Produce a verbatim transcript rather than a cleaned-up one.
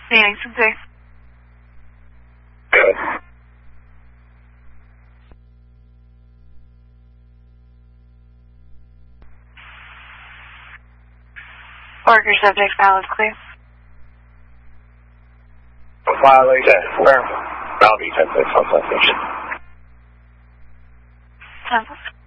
Meaning something. Good. Worker subject valid clear. Violation. Where? Bounty ten six on station. Temple.